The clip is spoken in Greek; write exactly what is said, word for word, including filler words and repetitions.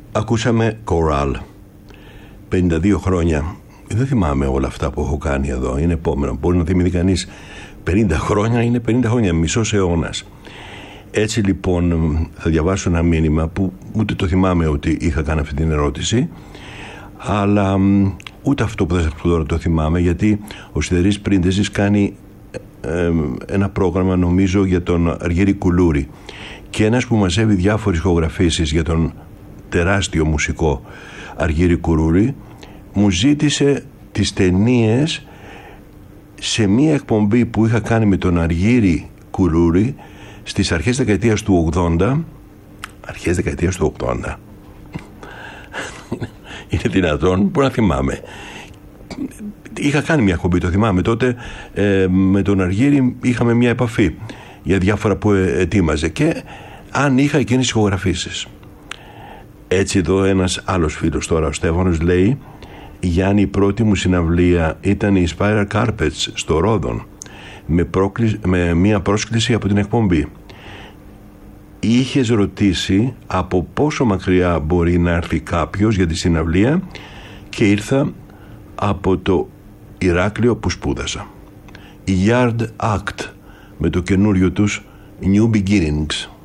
Ακούσαμε Κοράλ, πενήντα δύο χρόνια. Δεν θυμάμαι όλα αυτά που έχω κάνει εδώ. Είναι επόμενο. Μπορεί να θυμηθεί κανείς πενήντα χρόνια, είναι πενήντα χρόνια, μισός αιώνας. Έτσι λοιπόν θα διαβάσω ένα μήνυμα που ούτε το θυμάμαι ότι είχα κάνει αυτή την ερώτηση, αλλά ούτε αυτό που θα σας πω τώρα το θυμάμαι, γιατί ο Σιδερής Πρίντεζης κάνει ε, ένα πρόγραμμα, νομίζω, για τον Αργύρη Κουλούρη, και ένας που μαζεύει διάφορες ηχογραφήσεις για τον τεράστιο μουσικό Αργύρη Κουλούρη μου ζήτησε τις ταινίες σε μία εκπομπή που είχα κάνει με τον Αργύρη Κουλούρη στις αρχές δεκαετίας του ογδόντα. Αρχές δεκαετίας του ογδόντα είναι δυνατόν? Μπορώ να θυμάμαι. Είχα κάνει μια εκπομπή, το θυμάμαι τότε, ε, με τον Αργύρη είχαμε μια επαφή για διάφορα που ετοίμαζε, και αν είχα εκείνες τις ηχογραφήσεις. Έτσι εδώ ένας άλλος φίλος τώρα, ο Στέφανος, λέει: Γιάννη, η πρώτη μου συναυλία ήταν η Spiral Carpets στο Ρόδον, με, πρόκληση, με μια πρόσκληση από την εκπομπή. Είχες ρωτήσει από πόσο μακριά μπορεί να έρθει κάποιος για τη συναυλία, και ήρθα από το Ηράκλειο που σπούδασα. Η Yard Act με το καινούριο τους New Beginnings.